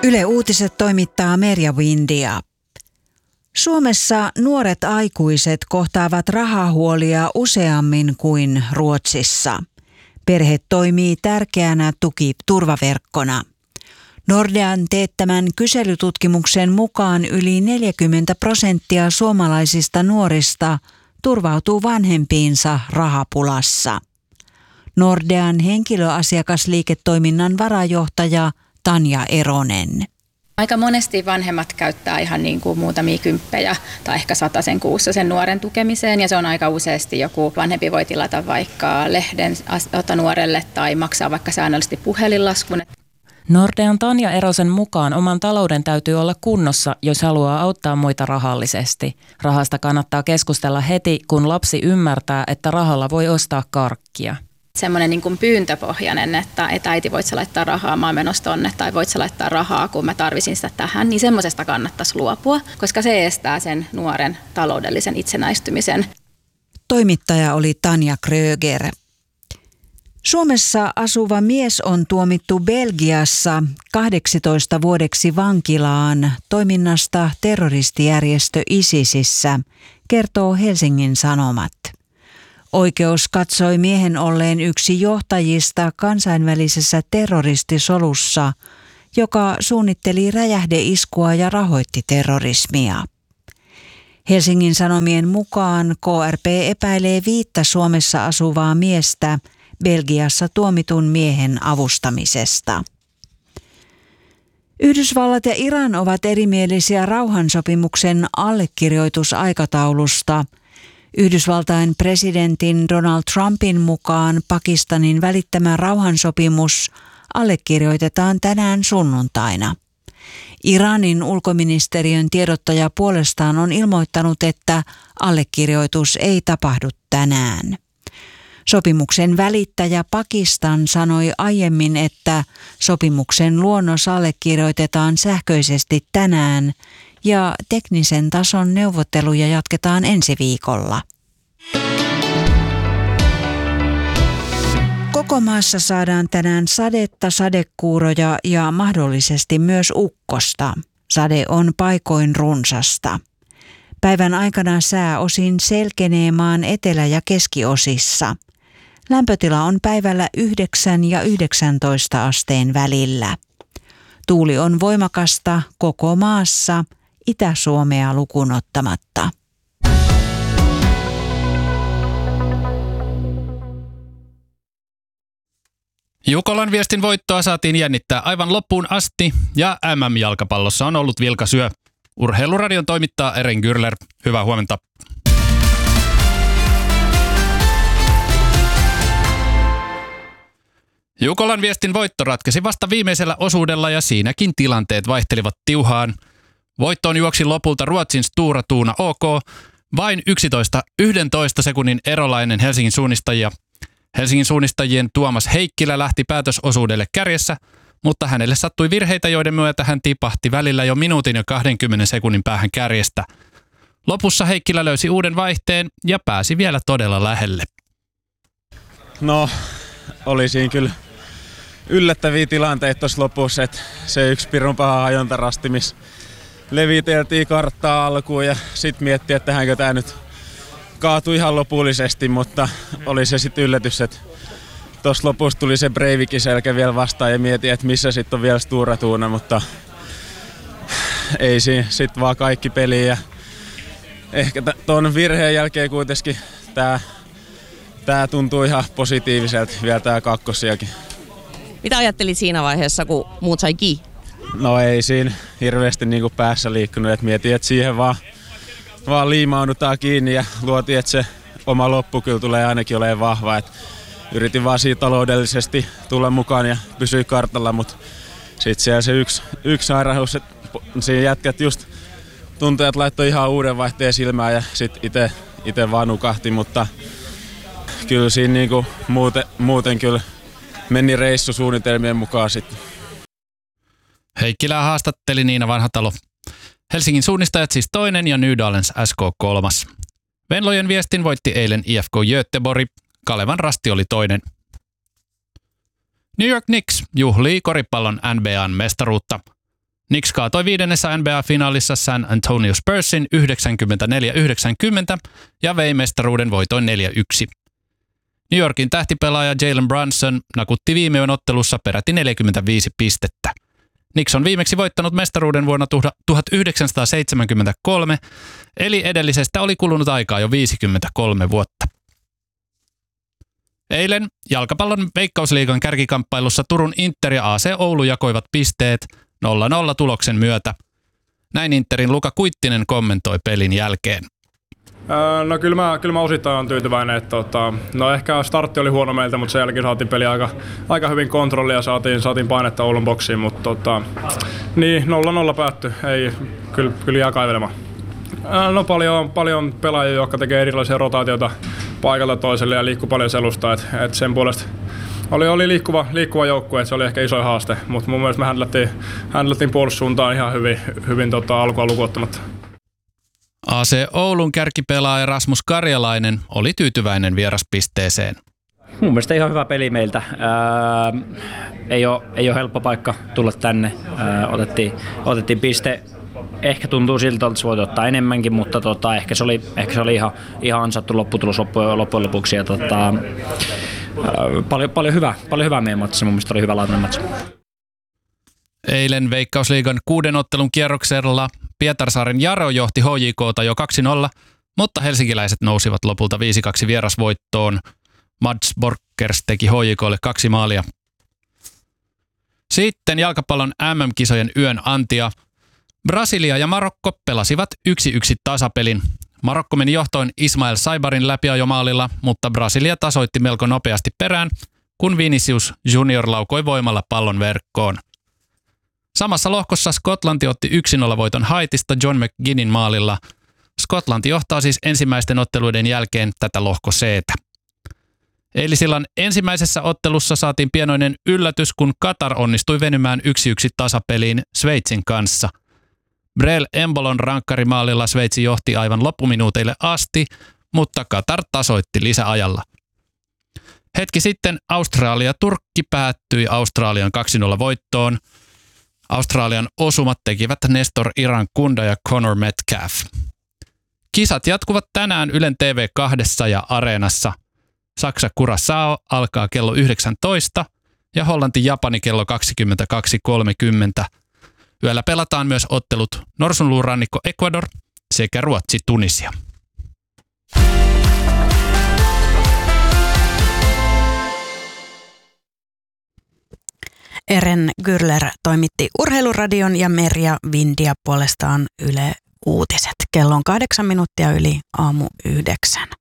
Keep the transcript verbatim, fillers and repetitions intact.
Yle Uutiset toimittaa Merja Windia. Suomessa nuoret aikuiset kohtaavat rahahuolia useammin kuin Ruotsissa. Perhe toimii tärkeänä tukiturvaverkkona. Nordean teettämän kyselytutkimuksen mukaan yli neljäkymmentä prosenttia suomalaisista nuorista turvautuu vanhempiinsa rahapulassa. Nordean henkilöasiakasliiketoiminnan varajohtaja Tanja Eronen. Aika monesti vanhemmat käyttää ihan niin kuin muutamia kymppejä tai ehkä satasen kuussa sen nuoren tukemiseen, ja se on aika useasti joku vanhempi voi tilata vaikka lehden nuorelle tai maksaa vaikka säännöllisesti puhelinlaskun. Nordean Tanja Erosen mukaan oman talouden täytyy olla kunnossa, jos haluaa auttaa muita rahallisesti. Rahasta kannattaa keskustella heti, kun lapsi ymmärtää, että rahalla voi ostaa karkkia. Semmoinen niin kuin pyyntöpohjainen, että, että äiti, voit sä laittaa rahaa, mä oon menossa tonne, tai voit sä laittaa rahaa, kun mä tarvisin sitä tähän, niin semmoisesta kannattaisi luopua, koska se estää sen nuoren taloudellisen itsenäistymisen. Toimittaja oli Tanja Kröger. Suomessa asuva mies on tuomittu Belgiassa kahdeksitoista vuodeksi vankilaan toiminnasta terroristijärjestö ISISissä, kertoo Helsingin Sanomat. Oikeus katsoi miehen olleen yksi johtajista kansainvälisessä terroristisolussa, joka suunnitteli räjähdeiskua ja rahoitti terrorismia. Helsingin Sanomien mukaan K R P epäilee viittä Suomessa asuvaa miestä Belgiassa tuomitun miehen avustamisesta. Yhdysvallat ja Iran ovat erimielisiä rauhansopimuksen allekirjoitusaikataulusta. Yhdysvaltain presidentin Donald Trumpin mukaan Pakistanin välittämä rauhansopimus allekirjoitetaan tänään sunnuntaina. Iranin ulkoministeriön tiedottaja puolestaan on ilmoittanut, että allekirjoitus ei tapahdu tänään. Sopimuksen välittäjä Pakistan sanoi aiemmin, että sopimuksen luonnos allekirjoitetaan sähköisesti tänään ja teknisen tason neuvotteluja jatketaan ensi viikolla. Koko maassa saadaan tänään sadetta, sadekuuroja ja mahdollisesti myös ukkosta. Sade on paikoin runsasta. Päivän aikana sää osin selkenee maan etelä- ja keskiosissa. Lämpötila on päivällä yhdeksän ja yhdeksäntoista asteen välillä. Tuuli on voimakasta koko maassa, Itä-Suomea lukuun ottamatta. Jukolan Viestin voittoa saatiin jännittää aivan loppuun asti ja M M-jalkapallossa on ollut vilkas yö. Urheiluradion toimittaa Eren Gürler. Hyvää huomenta. Jukolan Viestin voitto ratkesi vasta viimeisellä osuudella ja siinäkin tilanteet vaihtelivat tiuhaan. Voittoon juoksi lopulta Ruotsin Stora Tuuna O K, vain yksitoista yksitoista sekunnin erolainen Helsingin suunnistajia. Helsingin suunnistajien Tuomas Heikkilä lähti päätösosuudelle kärjessä, mutta hänelle sattui virheitä, joiden myötä hän tipahti välillä jo minuutin ja kahdenkymmenen sekunnin päähän kärjestä. Lopussa Heikkilä löysi uuden vaihteen ja pääsi vielä todella lähelle. No, oli siinä kyllä yllättäviä tilanteita tuossa lopussa, että se yksi pirun paha hajontarasti, missä leviteltiin karttaa alkuun ja sitten miettii, että tähänkö tämä nyt kaatui ihan lopullisesti, mutta oli se sitten yllätys, että tuossa lopussa tuli se Breivikin selkä vielä vastaan ja mietin, että missä sitten on vielä Stora Tuuna, mutta ei siinä sitten vaan kaikki peliin ja ehkä tuon virheen jälkeen kuitenkin tämä tää tuntuu ihan positiiviselta vielä tämä kakkosiakin. Mitä ajattelit siinä vaiheessa, kun muut sai kiinni? No ei siinä hirveästi niinku päässä liikkunut, että mietin, että siihen vaan, vaan liimaudutaan kiinni ja luotiin, että se oma loppu kyllä tulee ainakin olemaan vahva. Et yritin vaan siitä taloudellisesti tulla mukaan ja pysyä kartalla, mutta sitten siellä se yksi, yksi sairaus, että siinä jätkät just tuntui, että laittoi ihan uuden vaihteen silmään ja sitten ite, ite vaan nukahti, mutta kyllä siinä niinku muuten, muuten kyllä meni reissu suunnitelmien mukaan sitten. Heikkilää haastatteli Niina Vanhatalo. Helsingin suunnistajat siis toinen ja Nydalens S K kolmas. Venlojen Viestin voitti eilen I F K Göteborg, Kalevan Rasti oli toinen. New York Knicks juhlii koripallon N B A:n mestaruutta. Knicks kaatoi viidennessä N B A-finaalissa San Antonio Spursin yhdeksänkymmentäneljä yhdeksänkymmentä ja vei mestaruuden voitoin neljä yksi. New Yorkin tähtipelaaja Jalen Brunson nakutti viime yön ottelussa peräti neljäkymmentäviisi pistettä. Knicks on viimeksi voittanut mestaruuden vuonna tuhatyhdeksänsataaseitsemänkymmentäkolme, eli edellisestä oli kulunut aikaa jo viisikymmentäkolme vuotta. Eilen jalkapallon Veikkausliigan kärkikamppailussa Turun Inter ja A C Oulu jakoivat pisteet nolla nolla tuloksen myötä. Näin Interin Luka Kuittinen kommentoi pelin jälkeen. No kyllä mä, kyllä mä osittain olen tyytyväinen, että tota, no ehkä startti oli huono meiltä, mutta sen jälkeen saatiin peli aika, aika hyvin kontrollia ja saatiin, saatiin painetta Oulun boksiin, mutta tota, niin nolla nolla päättyi, ei kyllä, kyllä jää kaivelemaan. No paljon, paljon pelaajia, jotka tekee erilaisia rotaatioita paikalta toiselle ja liikkuu paljon selusta, että et sen puolesta oli, oli liikkuva, liikkuva joukkue, että se oli ehkä iso haaste, mutta mun mielestä me händlättiin, händlättiin puolustussuuntaan ihan hyvin, hyvin tota, alkua lukuottamatta. A C Oulun kärkipelaaja Rasmus Karjalainen oli tyytyväinen vieraspisteeseen. Mun mielestä ihan hyvä peli meiltä. Ää, ei, ole, ei ole helppo paikka tulla tänne. Ää, otettiin, otettiin piste. Ehkä tuntuu siltä, että se voi ottaa enemmänkin, mutta tota, ehkä se oli, ehkä se oli ihan, ihan ansattu lopputulos loppujen lopuksi. Ja, tota, ää, paljon, paljon, hyvä, paljon hyvää meidän matsissa. Mun mielestä oli hyvä laatuinen matsi. Eilen Veikkausliigan kuuden ottelun kierroksella Pietarsaaren Jaro johti H J K:ta jo kaksi nolla, mutta helsinkiläiset nousivat lopulta viisi kaksi vierasvoittoon. Mads Borkers teki H J K:lle kaksi maalia. Sitten jalkapallon M M-kisojen yön antia. Brasilia ja Marokko pelasivat yksi yksi tasapelin. Marokko meni johtoon Ismael Saibarin läpiajomaalilla, mutta Brasilia tasoitti melko nopeasti perään, kun Vinicius Junior laukoi voimalla pallon verkkoon. Samassa lohkossa Skotlanti otti yksi nolla voiton Haitista John McGinnin maalilla. Skotlanti johtaa siis ensimmäisten otteluiden jälkeen tätä lohko C:tä. Eilisillan ensimmäisessä ottelussa saatiin pienoinen yllätys, kun Katar onnistui venymään yksi yksi tasapeliin Sveitsin kanssa. Brel Embolon rankkarimaalilla Sveitsi johti aivan loppuminuuteille asti, mutta Katar tasoitti lisäajalla. Hetki sitten Australia-Turkki päättyi Australian kaksi nolla voittoon. Australian osumat tekivät Nestor Irankunda ja Connor Metcalf. Kisat jatkuvat tänään Ylen T V kaksi ja Areenassa. Saksa-Curaçao alkaa kello yhdeksäntoista ja Hollanti-Japani kello kaksikymmentäkaksi kolmekymmentä. Yöllä pelataan myös ottelut Norsunluurannikko Ecuador sekä Ruotsi-Tunisia. Eren Gürler toimitti Urheiluradion ja Merja Vindia puolestaan Yle Uutiset. Kello on kahdeksan minuuttia yli aamu yhdeksän.